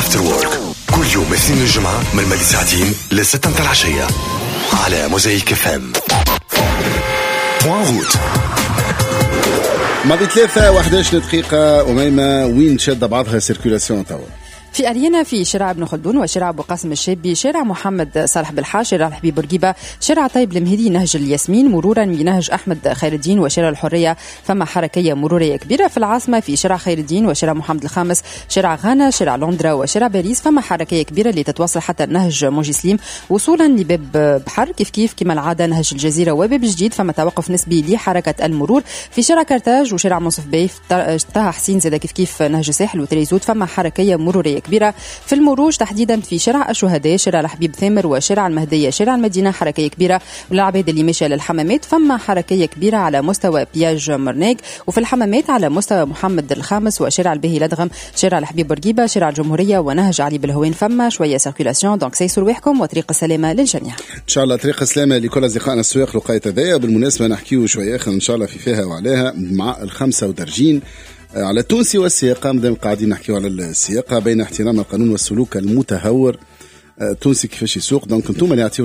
افتر وورك كل يوم اثنين الجمعة من مالي ساعتين ل6 متاع العشية على موزايك اف ام. بوان روت ماضي 3:11 دقيقة. أميمة وين شد بعضها سيركولاسيون توا؟ في أرينا، في شارع ابن خلدون وشارع أبو قاسم الشابي، شارع محمد صالح بالحاج، شارع الحبيب بورقيبة، شارع طيب المهدي، نهج الياسمين، مرورا بنهج أحمد خير الدين وشارع الحرية. فما حركية مرورية كبيرة في العاصمة في شارع خير الدين وشارع محمد الخامس، شارع غانا، شارع لندرا وشارع باريس. فما حركية كبيرة اللي تتوصل حتى نهج موجي سليم وصولا لباب بحر، كيف كما العادة نهج الجزيرة وباب جديد. فما توقف نسبي لحركة المرور في شارع كرتاج وشارع منصف باي، طه حسين زاد كيف نهج ساحل وتريزوت. فما حركية مرورية كبيرة في المروج تحديدا في شارع الشهداء، شارع الحبيب ثامر وشارع المهدية، شارع المدينة حركية كبيرة. والعباد اللي ماشية للحمامات فما حركية كبيرة على مستوى بياج مرناق، وفي الحمامات على مستوى محمد الخامس وشارع الباهي لدغم، شارع الحبيب بورقيبة، شارع الجمهورية ونهج علي بالهوين. فما شوية سيركيلاسيون، دونك سيسوا رواحكم وطريق السلامة للجميع إن شاء الله. طريق السلامة لكل أصدقائنا السواق لقاية هذايا. بالمناسبة نحكيو شوية آخر إن شاء الله في فيها وعليها مع الخمسة ودرجين على التونسي والسياقة. مدام قاعدين نحكيو على السياقة بين احترام القانون والسلوك المتهور التونسي كيفاش يسوق. دونك انتم اللي